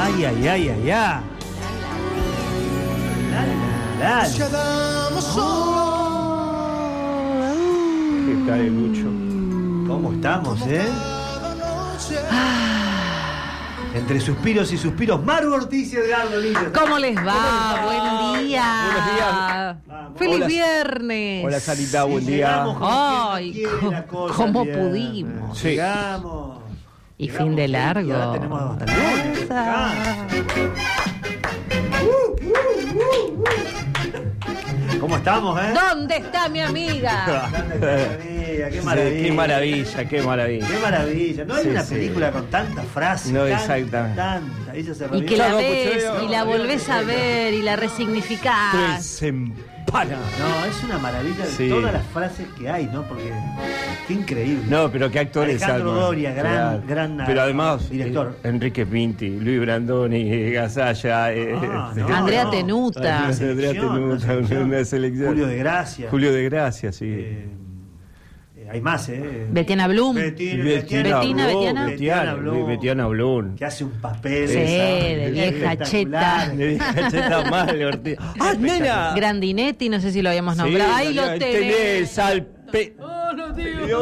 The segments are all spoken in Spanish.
Ay, ay, ay, ay, ay. ¿Qué tal, Lucho? ¿Cómo estamos, Entre suspiros y suspiros, Maru Ortiz y Edgardo Lillo. ¿Cómo les va? Buen día. Buenos días. ¡Feliz Hola. viernes! Hola, Sarita, buen día. Ay, ¿cómo pudimos? Sí. Llegamos. Y fin de largo. Y ahora tenemos hasta el lunes. ¿Cómo estamos, ¿Dónde está mi amiga? Qué maravilla. Qué maravilla, qué maravilla. Qué maravilla. No hay Sí, una sí. película con tantas frases. No, tanta, exactamente. tanta. Ella se Y revive. que la Claro, ves pucho, y la volvés a ver y la resignificás. Tres empanadas. No, es una maravilla de Sí. todas las frases que hay, ¿no? Porque qué increíble. No, pero qué actores. Alejandro Alma. Doria, gran Pero además, director. Enrique Pinti, Luis Brandoni, Gasalla, Andrea Tenuta. Andrea Tenuta, una selección. Julio de Gracia. Julio de Gracia, sí. Hay más, Betiana Blum. Betiana Blum. Que hace un papel. Sí, de vieja espectacular. cheta. Le dije cheta mal, Ortiz. ¡Ah, nena! Grandinetti, no sé si lo habíamos nombrado. Ahí lo tenés. Al Oh, no, tío.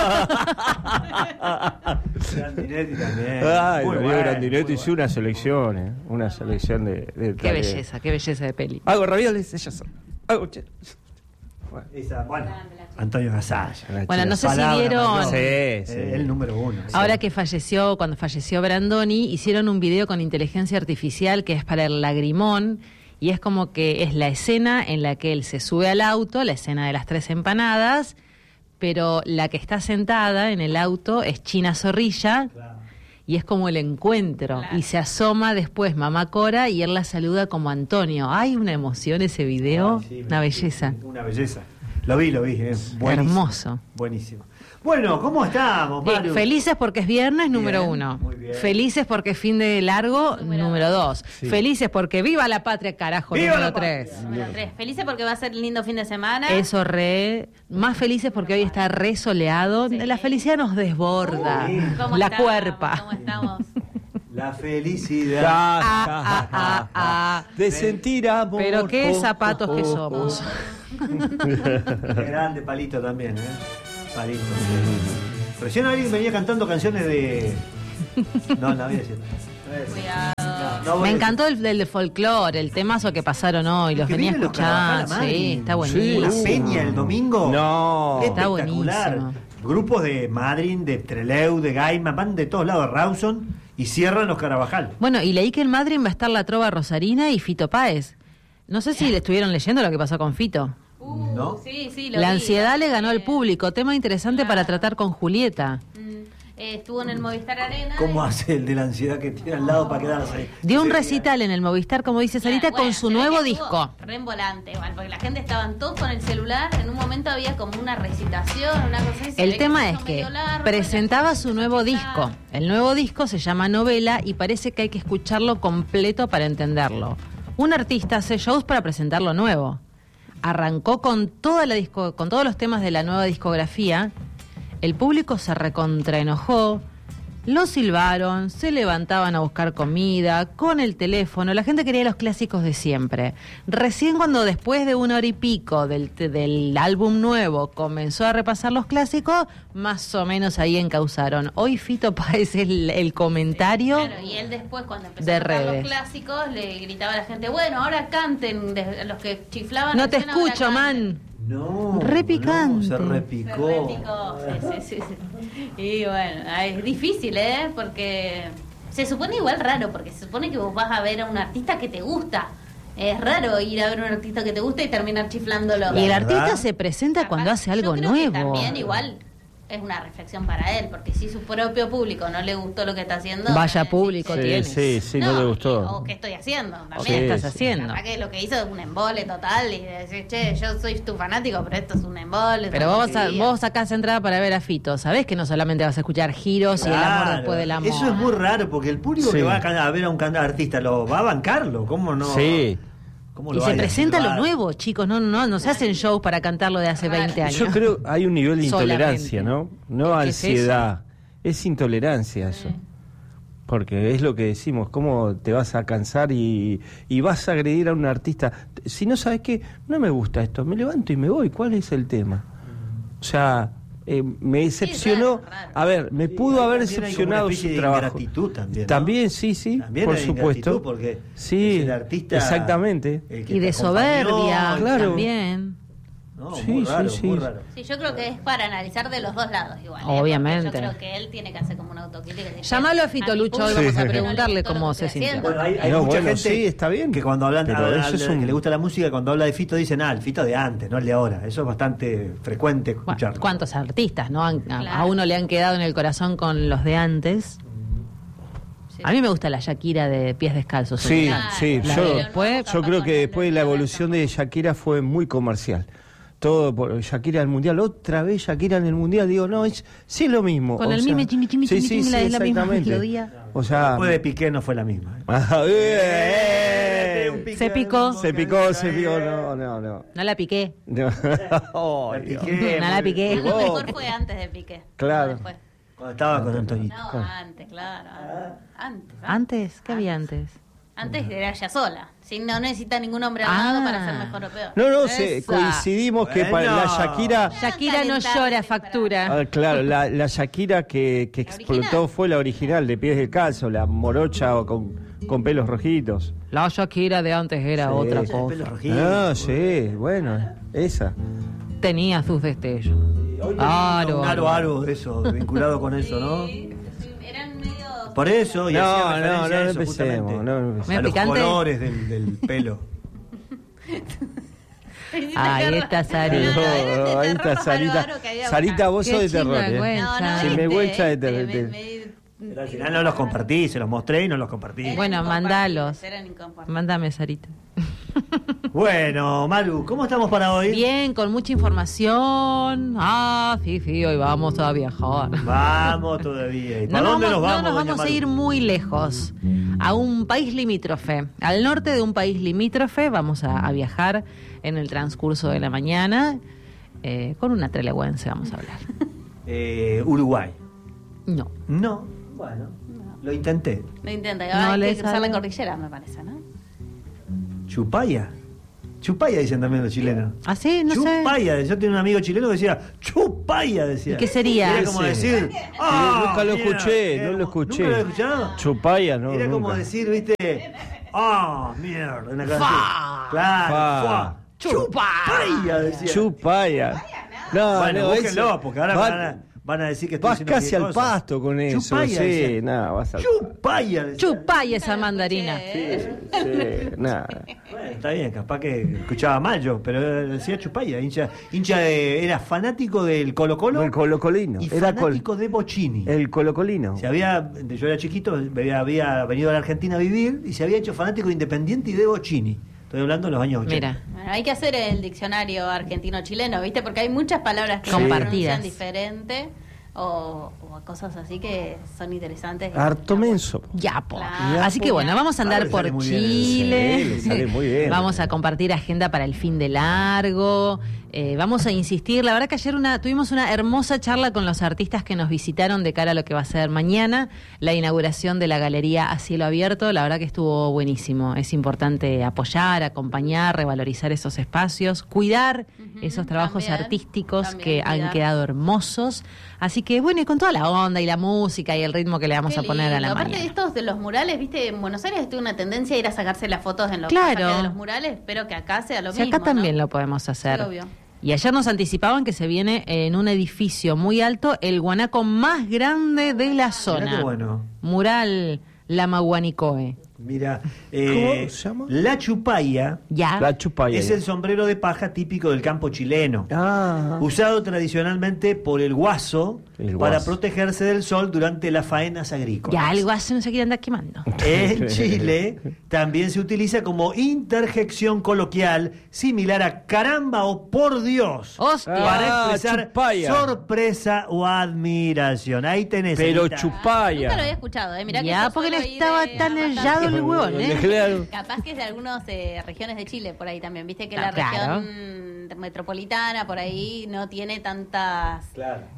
Grandinetti también. Ay, Muy Darío bueno, Grandinetti muy hizo una selección, Una selección de Qué belleza de peli. Hago ravioles, ellas son. Hago Bueno, Antonio Gasalla. Bueno, no sé si Palabra vieron. mayor. Sí. El número uno. Ahora que cuando falleció Brandoni, hicieron un video con inteligencia artificial que es para el lagrimón, y es como que es la escena en la que él se sube al auto, la escena de las 3 empanadas, pero la que está sentada en el auto es China Zorrilla, y es como el encuentro, Claro. y se asoma después Mamá Cora y él la saluda como Antonio. Hay una emoción ese video, Ay, sí, una belleza. Una belleza. Lo vi, es buenísimo. Hermoso. Buenísimo. Bueno, ¿cómo estamos, Maru? Felices porque es viernes, número Bien, 1. muy bien. Felices porque es fin de largo, número 2. Sí. Felices porque viva la patria, carajo, ¡Viva número la patria! 3. Número 3. Felices porque va a ser lindo fin de semana. Eso más felices porque hoy está re soleado. Sí. La felicidad nos desborda. ¿Cómo La estamos? cuerpa. ¿Cómo estamos? La felicidad. De sentir amor. Pero qué zapatos que somos. Qué grande Palito también, Palito. Recién alguien venía cantando canciones de... No voy a decir. Cuidado. No voy Me a encantó el de folclore, el temazo que pasaron hoy, los que venía vienen los Carabajal escuchando. a Madrid. Sí, está decir. buenísimo. La Peña el domingo. No. Está Espectacular. buenísimo. Grupos de Madrid, de Trelew, de Gaima, van de todos lados, Rawson, y cierran los Carabajal. Bueno, y leí que en Madrid va a estar la Trova Rosarina y Fito Páez. No sé si le estuvieron leyendo lo que pasó con Fito. ¿No? Sí, lo La vi. ansiedad le ganó al público. Tema interesante para tratar con Julieta. Estuvo en el Movistar Arena. ¿Cómo hace el de la ansiedad que tiene al lado para quedarse ahí? Dio un Sí, recital en el Movistar, como dice Sarita, Bueno, con su se ve nuevo que estuvo disco. Re en volante, igual, porque la gente estaban todos con el celular. En un momento había como una recitación, una cosa así. Se ve El tema se es hizo que medio largo, presentaba la su gente nuevo empezó a disco. escuchar. El nuevo disco se llama Novela y parece que hay que escucharlo completo para entenderlo. Un artista hace shows para presentar lo nuevo. Arrancó con toda la con todos los temas de la nueva discografía. El público se recontraenojó. Lo silbaron, se levantaban a buscar comida, con el teléfono, la gente quería los clásicos de siempre. Recién cuando después de 1 hora y pico del álbum nuevo comenzó a repasar los clásicos, más o menos ahí encauzaron. Hoy Fito Páez el comentario Claro, y él después, cuando empezó de a tocar redes. los clásicos, le gritaba a la gente, bueno, ahora canten, los que chiflaban. No te recién, ahora escucho, canten. man. No. Re picante. Se Se repicó. repicó. Sí. Y bueno, es difícil, porque se supone igual raro, porque se supone que vos vas a ver a un artista que te gusta. Es raro ir a ver a un artista que te gusta y terminar chiflándolo. Y el ¿Verdad? artista se presenta cuando Capaz- hace algo yo creo nuevo. Que también igual es una reflexión para él, porque si su propio público no le gustó lo que está haciendo... Vaya público Sí, tienes. sí, no le gustó. O qué estoy haciendo también. ¿Qué estás Sí, haciendo? Capaz que lo que hizo es un embole total y decir, che, yo soy tu fanático, pero esto es un embole. Pero vos sacás entrada para ver a Fito. Sabés que no solamente vas a escuchar giros y el amor Claro. después del amor. Eso es muy raro porque el público Sí. que va a ver a un artista lo va a bancarlo. ¿Cómo no? Sí. ¿Cómo Y lo se va a presenta lo silbar? nuevo, chicos. No se hacen shows para cantarlo de hace 20 años. Yo creo hay un nivel de Solamente. intolerancia, ¿no? No ¿Qué es ansiedad. Es intolerancia eso. Porque es lo que decimos, ¿cómo te vas a cansar y vas a agredir a un artista? Si no sabes qué, no me gusta esto, me levanto y me voy, ¿cuál es el tema? O sea, me decepcionó. Sí, raro. A ver, me pudo haber También hay como una decepcionado especie su de trabajo. ingratitud también, ¿no? También, sí, También por hay supuesto. ingratitud porque Sí, es el artista, exactamente. el que Y te de acompañó, soberbia Claro. también. No, Sí, muy raro, sí. muy raro. Sí, yo creo que es para analizar de los dos lados igual. Obviamente. Porque yo creo que él tiene que hacer como una autocrítica. y decir, Llámalo a Fito mi Lucho, hoy público vamos a no le preguntarle gustó lo cómo que se estoy sintió. haciendo. Bueno, hay No, mucha bueno, gente sí, está bien, que cuando hablan pero eso es un- que le gusta la música, cuando habla de Fito dicen, el Fito de antes, no el de ahora. Eso es bastante frecuente escucharlo. ¿Cuántos artistas no a Claro. uno le han quedado en el corazón con los de antes? Sí. A mí me gusta la Shakira de Pies Descalzos. Sí, Claro. sí, La yo, de después- yo creo que después de la evolución de Shakira fue muy comercial. Todo por Shakira en el Mundial, otra vez Shakira en el Mundial, digo, no, sí es lo mismo. Con o el sea, mime, chimi, chimi, sí, chimi, sí, chimi, sí, la misma exactamente. melodía. O sea, Después de Piqué no fue la misma. Se picó. Se picó, no. No la piqué. No. Ay, Dios. Piqué, No la piqué. A lo mejor fue antes de Piqué. Claro. No después. Cuando estaba con Antonito. No, antes, claro. Antes. ¿Antes? ¿Qué había antes? Antes era ella sola. Si no necesita ningún hombre al lado Ah. para ser mejor o peor. No, Esa. coincidimos que Bueno. para la Shakira, Shakira no calentar, llora, sí, factura. claro, la Shakira que ¿La explotó original? fue la original, de Pies Descalzos, la morocha o con pelos rojitos. La Shakira de antes era Sí. otra El pelo cosa. rojito. Ah, sí, bueno, esa. Tenía sus destellos. Hoy Aro, un aro de eso, vinculado con eso, ¿no? Sí, eran medio... Por eso, y No, hacía no, referencia no a eso, empecemos, justamente. no empecemos. Medio A los picante. colores del pelo. Ahí está Sarita. No, ahí está Sarita. Sarita, vos sos de Qué terror, sinvergüenza. Sí, me vuelta de terror. Pero al final no los compartí, se los mostré y no los compartí. Bueno, mandalos. Eran incompartibles. Mándame, Sarita. Bueno, Maru, ¿cómo estamos para hoy? Bien, con mucha información. Sí, hoy vamos a viajar. Vamos todavía. ¿Y No para nos dónde nos vamos, no nos doña vamos a Maru? ir muy lejos, a un país limítrofe. Al norte de un país limítrofe vamos a viajar en el transcurso de la mañana. Con una trelewense vamos a hablar. Uruguay. No. No, bueno, lo intenté. No intenta, No ahora hay le que cruzar sale. la cordillera, me parece, ¿no? Chupaya. Chupaya dicen también los chilenos. ¿Ah, sí? No sé. Chupaya. Yo tenía un amigo chileno que decía Chupaya, decía. ¿Y qué sería? Era como Sí. decir. Nunca lo mira, escuché, era no lo como- escuché. ¿Nunca lo he escuchado? Chupaya, no, Era como nunca. decir, viste. Mierda. Una cosa Fa. así. Claro. Fa. Fa. Chupaya, decía. Chupaya. No, Bueno, no, búsquenlo, eso- porque ahora van a decir que estoy vas diciendo casi cualquier al cosa. pasto con eso. Chupaya, Sí, decía. nada, vas al Chupaya, decía. Chupay esa mandarina. Sí, nada. Bueno, está bien, capaz que escuchaba mal yo, pero decía Chupaya, hincha era fanático del Colo-Colo El colocolino. y Era fanático de Bocini. el colocolino. Yo era chiquito, había venido a la Argentina a vivir y se había hecho fanático de Independiente y de Bocini. Estoy hablando de los años 80. Mira. Bueno, hay que hacer el diccionario argentino-chileno, ¿viste? Porque hay muchas palabras que se Compartidas. pronuncian diferente o cosas así que son interesantes. Harto menso. Ya, po. Claro. Así que bueno, vamos a andar Ah, le por sale muy bien. Chile. Sí, le sale muy bien. Vamos a compartir agenda para el fin de largo. Vamos a insistir. La verdad que ayer tuvimos una hermosa charla con los artistas que nos visitaron de cara a lo que va a ser mañana, la inauguración de la galería a cielo abierto. La verdad que estuvo buenísimo. Es importante apoyar, acompañar, revalorizar esos espacios, cuidar esos trabajos también, artísticos también que han cuidar. quedado hermosos. Así que bueno, y con toda la onda y la música y el ritmo que le vamos Qué a poner a la lindo. Aparte mañana. de estos de los murales, viste, en Buenos Aires tuve una tendencia a ir a sacarse las fotos en los Claro. pasajes de los murales. Espero que acá sea lo Si mismo. acá también ¿no? lo podemos hacer. Sí, obvio. Y ayer nos anticipaban que se viene en un edificio muy alto el guanaco más grande de la zona. qué bueno. Mural Lamaguanicoe. Mira, ¿Cómo se llama? la Chupaya Ya. La chupaya. es el sombrero de paja típico del campo chileno. Ah. Usado tradicionalmente por el guaso El para guaso. protegerse del sol durante las faenas agrícolas. Ya algo así no se quiere andar quemando. En Chile también se utiliza como interjección coloquial similar a caramba o por Dios Hostia. para Ah, expresar chupaya. sorpresa o admiración. Ahí tenés. Pero Anita. Nunca lo había chupaya. escuchado, Mirá que Ya, yo porque no suelo ir estaba de tan vacaciones. hallado el huevón, ¿eh? Claro. Capaz que es de algunas regiones de Chile por ahí también. Viste que Ah, la claro. región metropolitana por ahí no tiene tantas Claro.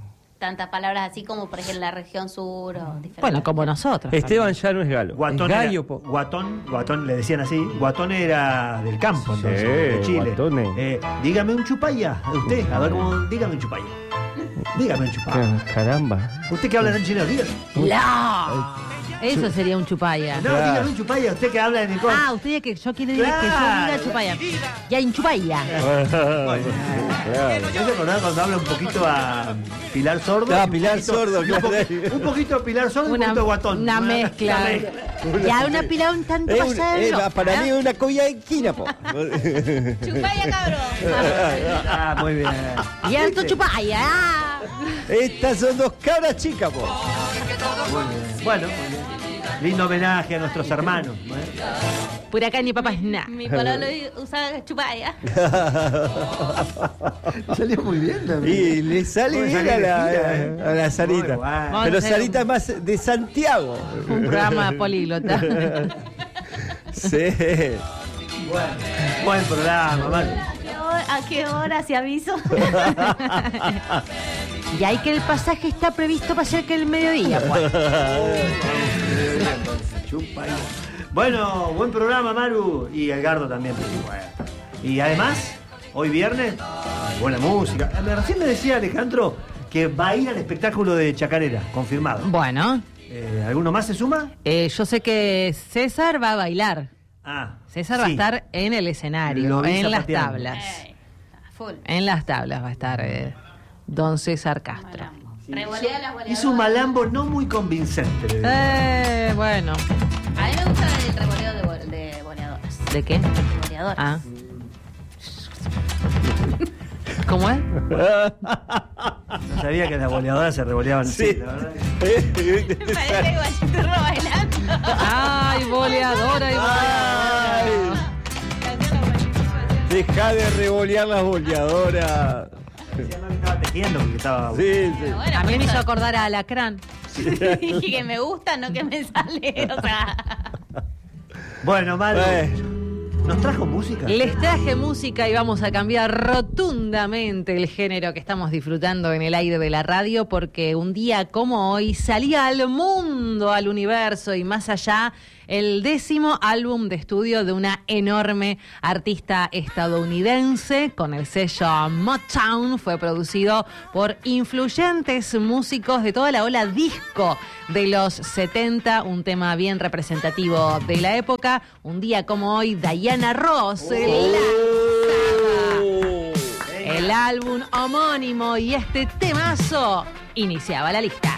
tantas palabras así como por ejemplo en la región sur o diferentes. Bueno, como nosotros. Esteban ya no es galo. Guatón, es era- gallo. Guatón, le decían así. Guatón era del campo, entonces, Sí, de Chile. Guatones. Dígame un chupaya. Usted, a ver cómo. Dígame un chupaya. Dígame un chupaya. Caramba. Usted que habla en chileno, dígame. ¡La! Eso sería un chupaya. No, Claro. dígame un chupaya. Usted que habla en el Ah, usted que yo quiero decir que yo Claro. diga chupaya. Ya en chupaya. Claro. ¿Me hace acordar cuando habla un poquito a Pilar Sordo? Ah, Y un Pilar poquito- Sordo, y un claro. Un poquito a Pilar Sordo y un poquito a Guatón. Una mezcla. Ya una pila un tanto pasada. para mí es una colla de quina, po. Chupaya, cabrón. Ah, muy bien. Y harto chupaya. Ah. Estas son dos cabras chicas, po. Muy bien. Bueno, muy bien. Lindo homenaje a nuestros hermanos. Pura caña y papas, nah. Mi pololo usaba chupaya. Salió muy bien también. Y le sale Muy bien bien a la, elegida, ¿eh? a la Sarita. Muy bueno. Vamos a Pero hacer Sarita es más de Santiago. Un programa políglota. Sí. Buen programa, Manu. ¿A qué hora se aviso? Y hay que el pasaje está previsto para cerca del mediodía, pues. Chupa ahí. Bueno, buen programa, Maru. Y Edgardo también. Bueno. Y además, hoy viernes, buena música. Recién me decía Alejandro que va a ir al espectáculo de Chacarera, confirmado. Bueno, ¿Alguno más se suma? yo sé que César va a bailar. Ah, César va a sí. estar en el Lo escenario, vi en las zapateando. tablas. Full. En las tablas va a estar don César Castro. Revolea las boleadoras. Hizo un malambo no muy convincente. le digo. Bueno. A mí me gusta el revoleo de boleadoras. ¿De qué? De boleadoras. Ah. ¿Cómo es? No sabía que las boleadoras se revoleaban así, Sí. la verdad. Parece igual turro bailando. ¡Ay, boleadora! ¡Ay, boleadora! Deja de revolear las boleadoras. Decía, no, que estaba tejiendo porque estaba. Sí, sí. Bueno, A mí me por hizo eso acordar a Alacrán. dije que me gusta, no que me sale. O sea, Bueno, Maru, ¿nos trajo música? Les traje música y vamos a cambiar rotundamente el género que estamos disfrutando en el aire de la radio, porque un día como hoy salía al mundo, al universo y más allá el 10º álbum de estudio de una enorme artista estadounidense con el sello Motown. Fue producido por influyentes músicos de toda la ola disco de los 70, un tema bien representativo de la época. Un día como hoy, Diana Ross lanzaba el álbum homónimo y este temazo iniciaba la lista.